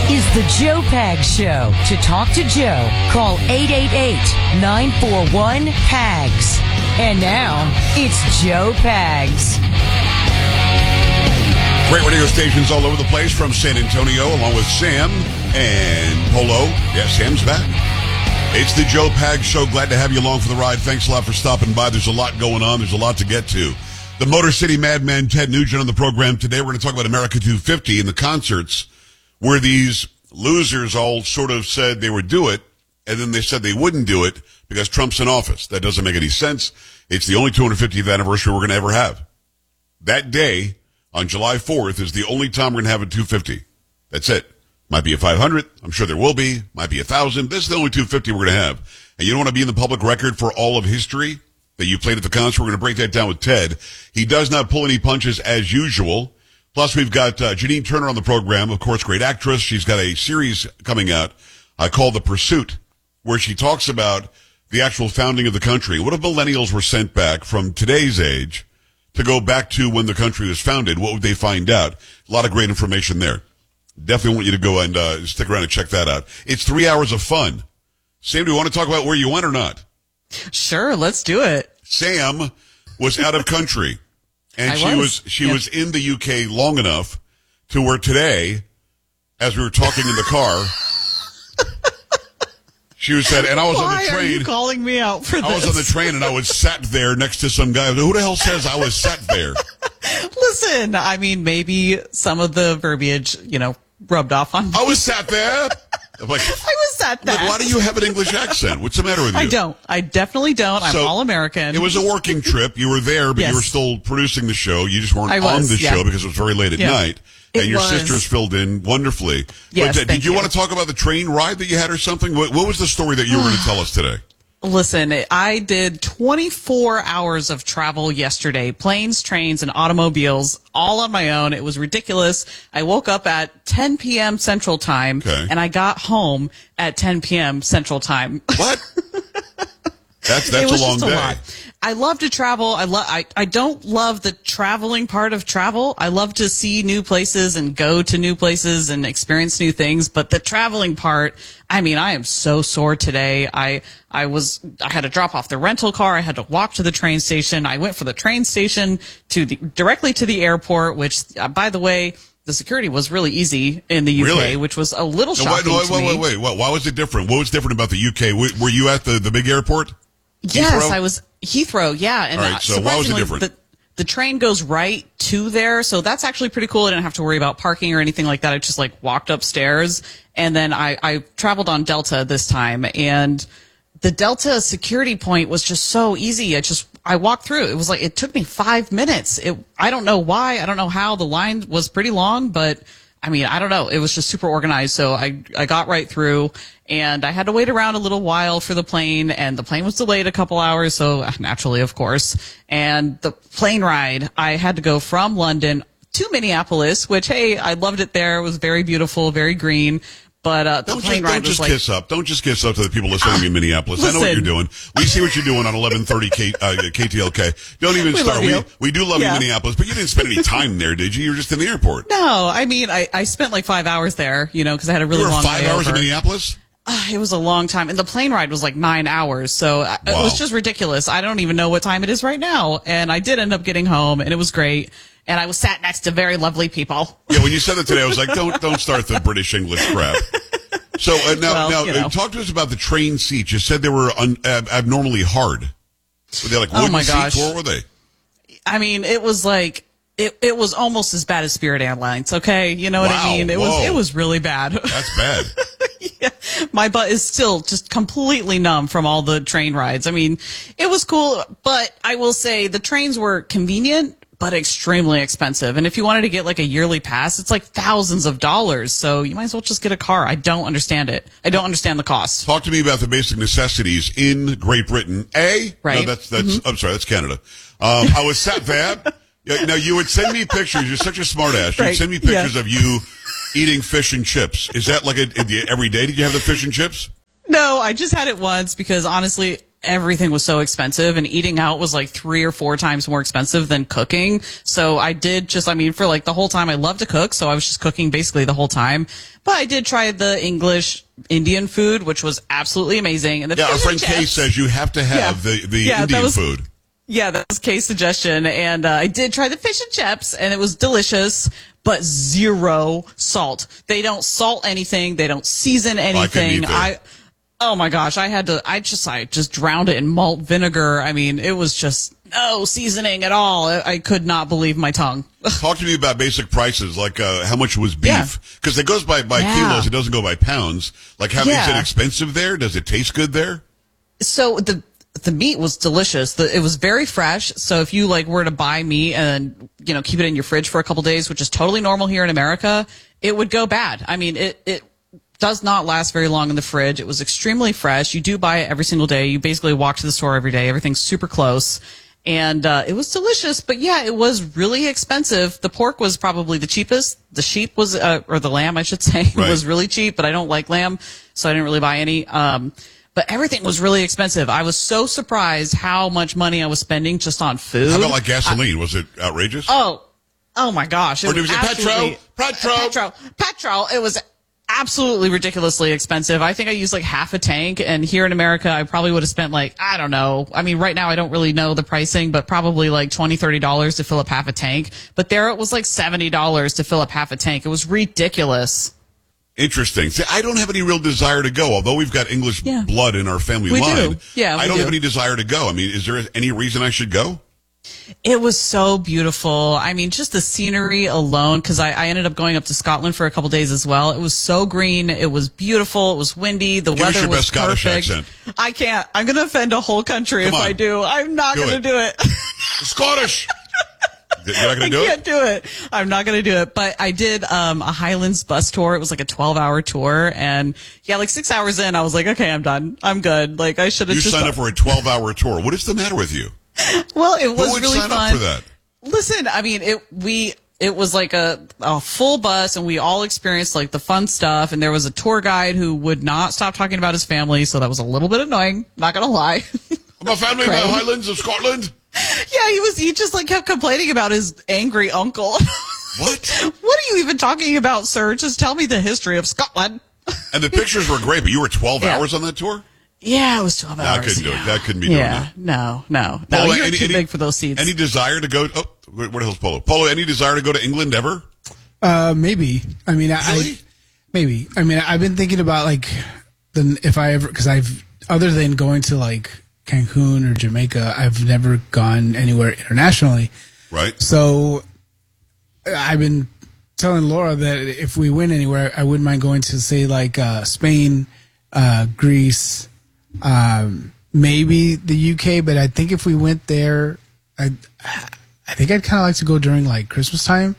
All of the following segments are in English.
is the Joe Pags Show. To talk to Joe, call 888-941-PAGS. And now, it's Joe Pags. Great radio stations all over the place from San Antonio, along with Sam and Polo. Yeah, Sam's back. It's the Joe Pags Show. Glad to have you along for the ride. Thanks a lot for stopping by. There's a lot going on. There's a lot to get to. The Motor City Madman Ted Nugent on the program today. We're going to talk about America 250 and the concerts where these losers all sort of said they would do it, and then they said they wouldn't do it because Trump's in office. That doesn't make any sense. It's the only 250th anniversary we're going to ever have. That day, on July 4th, is the only time we're going to have a 250. That's it. Might be a 500. I'm sure there will be. Might be 1,000. This is the only 250 we're going to have. And you don't want to be in the public record for all of history that you played at the concert. We're going to break that down with Ted. He does not pull any punches as usual. Plus, we've got Janine Turner on the program, of course, great actress. She's got a series coming out called The Pursuit, where she talks about the actual founding of the country. What if millennials were sent back from today's age to go back to when the country was founded? What would they find out? A lot of great information there. Definitely want you to go and stick around and check that out. It's 3 hours of fun. Sam, do you want to talk about where you went or not? Sure, let's do it. Sam was out of country. And she was in the UK long enough to where today, as we were talking in the car, she said, and I was on the train. Why are you calling me out for this? I was on the train and I was sat there next to some guy. Who the hell says I was sat there? Listen, I mean, maybe some of the verbiage, rubbed off on me. I was sat there. I'm like, I was sat there. Why do you have an English accent? What's the matter with you? I don't. I definitely don't. I'm all American. It was a working trip. You were there, but yes. You were still producing the show. You just weren't on the show because it was very late at night. And your sisters filled in wonderfully. Yes, but did you want to talk about the train ride that you had or something? What was the story that you were going to tell us today? Listen, I did 24 hours of travel yesterday, planes, trains, and automobiles, all on my own. It was ridiculous. I woke up at 10 p.m. Central Time, and I got home at 10 p.m. Central Time. What? That's a long day. Lot. I love to travel. I don't love the traveling part of travel. I love to see new places and go to new places and experience new things. But the traveling part, I mean, I am so sore today. I had to drop off the rental car. I had to walk to the train station. I went from the train station directly to the airport, which, by the way, the security was really easy in the UK, which was a little shocking to me. Wait. Why was it different? What was different about the UK? Were you at the big airport? Yes, Heathrow? I was Heathrow. Yeah, and all right, so why was it different? The train goes right to there, so that's actually pretty cool. I didn't have to worry about parking or anything like that. I just walked upstairs, and then I traveled on Delta this time, and the Delta security point was just so easy. I walked through. It was it took me 5 minutes. I don't know why. I don't know how. The line was pretty long, but I mean, I don't know. It was just super organized. So I got right through, and I had to wait around a little while for the plane, and the plane was delayed a couple hours. So naturally, of course, and the plane ride, I had to go from London to Minneapolis, which, hey, I loved it there. It was very beautiful, very green. But the plane ride was kiss up. Don't just kiss up to the people listening in Minneapolis. Listen. I know what you're doing. We see what you're doing on 1130 KTLK. Don't even start. We do love you in Minneapolis, but you didn't spend any time there, did you? You were just in the airport. No, I mean, I spent 5 hours there, because I had a really long 5 hours in Minneapolis? It was a long time. And the plane ride was 9 hours. So it was just ridiculous. I don't even know what time it is right now. And I did end up getting home, and it was great. And I was sat next to very lovely people. Yeah, when you said that today, I was like, don't start the British English crap. So now, talk to us about the train seats. You said they were abnormally hard. Were they wooden seats, or were they? I mean, it was it was almost as bad as Spirit Airlines. Okay, you know what I mean? It was really bad. That's bad. Yeah, my butt is still just completely numb from all the train rides. I mean, it was cool, but I will say the trains were convenient, but extremely expensive. And if you wanted to get a yearly pass, it's thousands of dollars. So you might as well just get a car. I don't understand it. I don't understand the cost. Talk to me about the basic necessities in Great Britain. Right. No, that's I'm sorry, that's Canada. I was sat there. Now you would send me pictures. You're such a smart ass. You'd send me pictures of you eating fish and chips. Is that every day? Did you have the fish and chips? No, I just had it once because honestly, everything was so expensive, and eating out was like 3 or 4 times more expensive than cooking. So I did just, I mean, for like the whole time I love to cook, so I was just cooking basically the whole time. But I did try the English Indian food, which was absolutely amazing. And the our fish friend and Kay chips. says you have to have the Indian food. Yeah, that was Kay's suggestion. And I did try the fish and chips, and it was delicious, but 0 salt. They don't salt anything. They don't season anything. Oh my gosh, I just drowned it in malt vinegar. I mean, it was just no seasoning at all. I could not believe my tongue. Talk to me about basic prices, like how much was beef? Because it goes by kilos, it doesn't go by pounds. Like, is it expensive there? Does it taste good there? So the meat was delicious. It was very fresh. So if you like were to buy meat and keep it in your fridge for a couple days, which is totally normal here in America, it would go bad. I mean, it does not last very long in the fridge. It was extremely fresh. You do buy it every single day. You basically walk to the store every day. Everything's super close. And it was delicious, but yeah, it was really expensive. The pork was probably the cheapest. The sheep was, or the lamb, I should say, was really cheap, but I don't like lamb, so I didn't really buy any. But everything was really expensive. I was so surprised how much money I was spending just on food. How about like gasoline? Was it outrageous? Oh my gosh. Or was it petrol? It was absolutely ridiculously expensive. I think I used like half a tank, and here in America, I probably would have spent like, I don't know. I mean, right now I don't really know the pricing, but probably like $20, $30 to fill up half a tank. But there it was like $70 to fill up half a tank. It was ridiculous. Interesting. See, I don't have any real desire to go, although we've got English blood in our family line. Do. Yeah, I don't have any desire to go. I mean, is there any reason I should go? It was so beautiful. I mean, just the scenery alone, because I ended up going up to Scotland for a couple days as well. It was so green. It was beautiful. It was windy. The weather was perfect. Scottish accent. I can't. I'm going to offend a whole country if I do. I'm not going to do it. Scottish. You're not going to do it? I can't do it. I'm not going to do it. But I did a Highlands bus tour. It was like a 12-hour tour. And yeah, like 6 hours in, I was like, okay, I'm done. I'm good. Like, I should have just... You signed up for a 12-hour tour. What is the matter with you? Well, it was Who really would sign fun. up for that? Listen, I mean, it was like a full bus, and we all experienced like the fun stuff. And there was a tour guide who would not stop talking about his family, so that was a little bit annoying. Not gonna lie. My family in the Highlands of Scotland. Yeah, he just like kept complaining about his angry uncle. What? What are you even talking about, sir? Just tell me the history of Scotland. And the pictures were great, but you were 12 hours on that tour? Yeah, it was 12 hours. I couldn't do it. That couldn't be doing that. No. Polo, You're too big for those seats. Any desire to go? Oh, where the hell's Polo? Polo, any desire to go to England ever? Maybe. I mean, really? Maybe. I mean, I've been thinking about like if I ever, because other than going to like Cancun or Jamaica, I've never gone anywhere internationally. Right. So I've been telling Laura that if we went anywhere, I wouldn't mind going to say like Spain, Greece, maybe the UK. But I think if we went there, I think I'd kind of like to go during like Christmas time.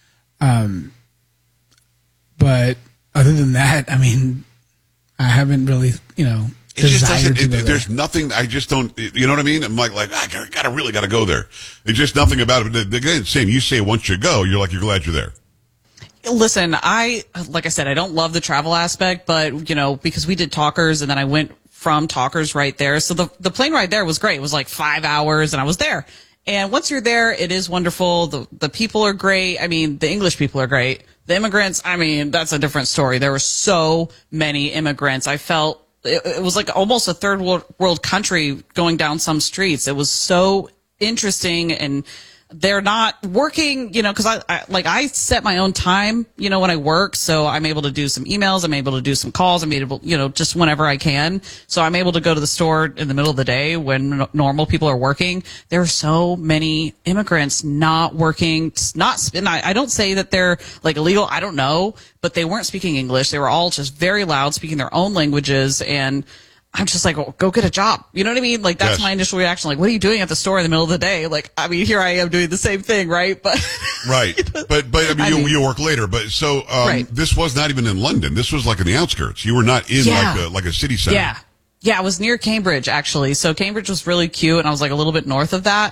But other than that, I mean, I haven't really, It just doesn't. There's nothing. I just don't. You know what I mean? I'm like I really got to go there. It's just nothing about it. Again, same. You say once you go, you're glad you're there. Listen, like I said, I don't love the travel aspect, but because we did Talkers and then I went from Talkers right there. So the plane ride there was great. It was like 5 hours and I was there. And once you're there, it is wonderful. The people are great. I mean, the English people are great. The immigrants, I mean, that's a different story. There were so many immigrants. I felt it was like almost a third world country going down some streets. It was so interesting, and they're not working, because I set my own time, when I work. So I'm able to do some emails. I'm able to do some calls. I'm able, just whenever I can. So I'm able to go to the store in the middle of the day when normal people are working. There are so many immigrants not working, I don't say that they're like illegal. I don't know, but they weren't speaking English. They were all just very loud, speaking their own languages. And I'm just like, well, go get a job. You know what I mean? Like, that's my initial reaction. Like, what are you doing at the store in the middle of the day? Like, I mean, here I am doing the same thing, right? But right. But I mean, you work later. But so this was not even in London. This was like in the outskirts. You were not in like a city center. Yeah, it was near Cambridge, actually. So Cambridge was really cute, and I was like a little bit north of that.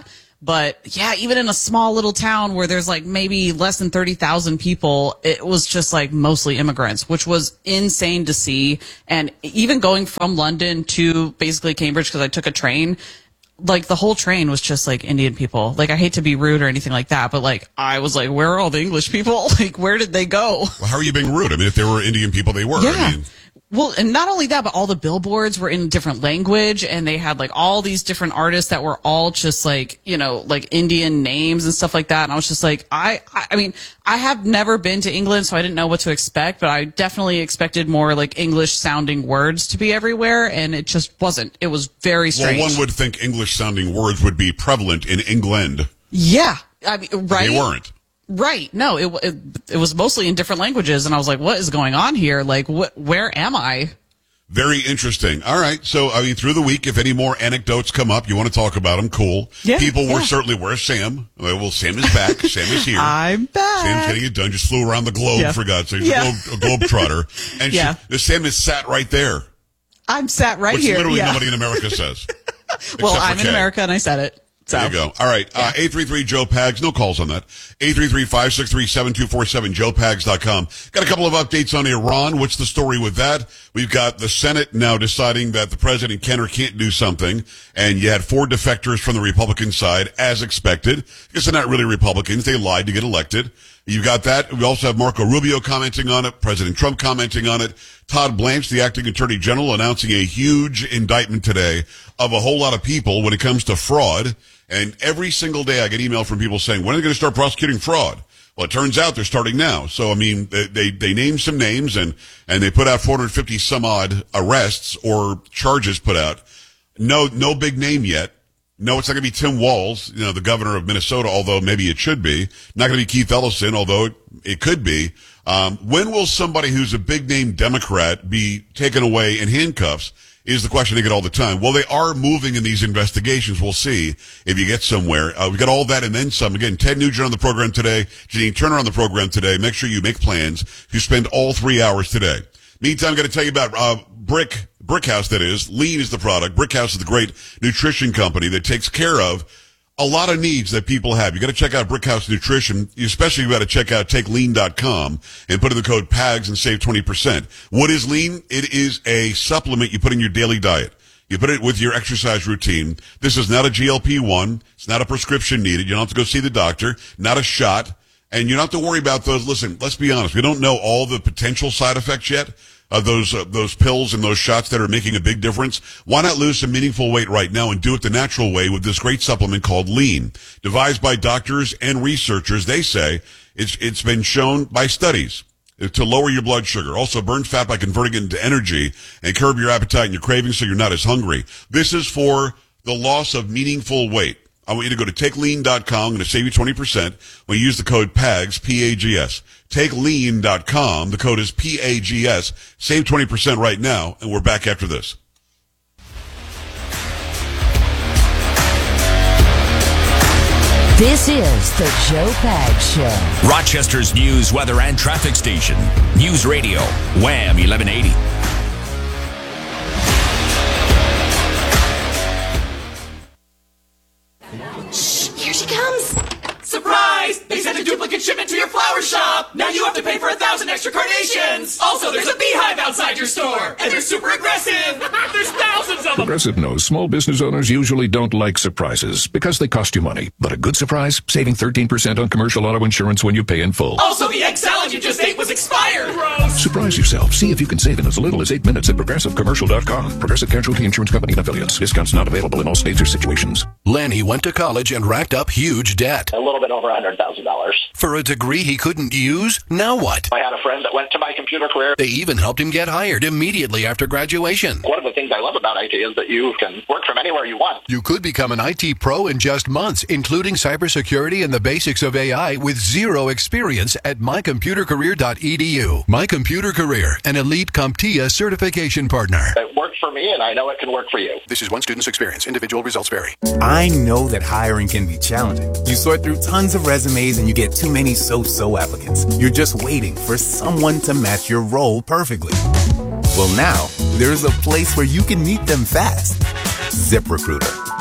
But yeah, even in a small little town where there's like maybe less than 30,000 people, it was just like mostly immigrants, which was insane to see. And even going from London to basically Cambridge, because I took a train, like the whole train was just like Indian people. Like, I hate to be rude or anything like that, but like I was like, where are all the English people? Like, where did they go? Well, how are you being rude? I mean, if they were Indian people, they were. Yeah. I mean, well, and not only that, but all the billboards were in different language, and they had like all these different artists that were all just like, you know, like Indian names and stuff like that. And I was just like, I mean, I have never been to England, so I didn't know what to expect, but I definitely expected more like English sounding words to be everywhere, and it just wasn't. It was very strange. well, one would think English sounding words would be prevalent in England. Yeah. I mean, right. They weren't. Right. No, it was mostly in different languages, and I was like, what is going on here? Like, where am I? Very interesting. All right. So, I mean, through the week, if any more anecdotes come up, you want to talk about them, cool. Yeah, People were yeah. certainly, where's Sam? Well, Sam is back. Sam is here. I'm back. Sam's getting it done. Just flew around the globe, Yeah. for God's sake. Yeah. A globe trotter. And Yeah. Sam is sat right there. I'm sat right Which here. literally yeah. nobody in America says. Well, Except for I'm in Kay. America, and I said it. So. There you go. All right. 833-JOE-PAGS. No calls on that. 833-563-7247. JoePags.com. Got a couple of updates on Iran. What's the story with that? We've got the Senate now deciding that the president can or can't do something. And you had 4 defectors from the Republican side, as expected. Because they're not really Republicans. They lied to get elected. You got that. We also have Marco Rubio commenting on it, President Trump commenting on it, Todd Blanche, the acting attorney general, announcing a huge indictment today of a whole lot of people when it comes to fraud. And every single day I get email from people saying, when are they going to start prosecuting fraud? Well, it turns out they're starting now. So, I mean, they named some names and they put out 450 some odd arrests or charges put out. No big name yet. No, it's not going to be Tim Walz, the governor of Minnesota, although maybe it should be. Not going to be Keith Ellison, although it could be. When will somebody who's a big name Democrat be taken away in handcuffs is the question they get all the time. Well, they are moving in these investigations. We'll see if you get somewhere. We got all that and then some. Again, Ted Nugent on the program today, Janine Turner on the program today. Make sure you make plans to spend all 3 hours today. Meantime, I'm going to tell you about Brickhouse, that is. Lean is the product. Brickhouse is the great nutrition company that takes care of a lot of needs that people have. You got to check out Brickhouse Nutrition. Especially, you got to check out TakeLean.com and put in the code PAGS and save 20%. What is Lean? It is a supplement you put in your daily diet. You put it with your exercise routine. This is not a GLP-1. It's not a prescription needed. You don't have to go see the doctor. Not a shot. And you don't have to worry about those. Listen, let's be honest. We don't know all the potential side effects yet of those pills and those shots that are making a big difference. Why not lose some meaningful weight right now and do it the natural way with this great supplement called Lean? Devised by doctors and researchers, they say it's been shown by studies to lower your blood sugar, also burn fat by converting it into energy, and curb your appetite and your cravings so you're not as hungry. This is for the loss of meaningful weight. I want you to go to TakeLean.com. I'm going to save you 20% when you use the code PAGS, P-A-G-S. TakeLean.com. The code is P-A-G-S. Save 20% right now, and we're back after this. This is the Joe Pags Show. Rochester's news, weather, and traffic station. News Radio, Wham 1180. Here she comes. Surprise! They sent a duplicate shipment to your flower shop! Now you have to pay for 1,000 extra carnations! Also, there's a beehive outside your store! And they're super aggressive! There's thousands of them! Progressive knows small business owners usually don't like surprises because they cost you money. But a good surprise? Saving 13% on commercial auto insurance when you pay in full. Also, the egg salad you just ate was expired! Gross! Surprise yourself. See if you can save in as little as 8 minutes at ProgressiveCommercial.com. Progressive Casualty Insurance Company and Affiliates. Discounts not available in all states or situations. Lanny went to college and racked up huge debt. A little bit over $100,000. For a degree he couldn't use? Now what? I had a friend that went to my computer career. They even helped him get hired immediately after graduation. One of the things I love about IT is that you can work from anywhere you want. You could become an IT pro in just months, including cybersecurity and the basics of AI with zero experience at mycomputercareer.edu. My Computer Career, an elite CompTIA certification partner. It worked for me, and I know it can work for you. This is one student's experience. Individual results vary. I know that hiring can be challenging. You sort through tons of resumes and you get too many so-so applicants. You're just waiting for someone to match your role perfectly. Well, now, there's a place where you can meet them fast. ZipRecruiter.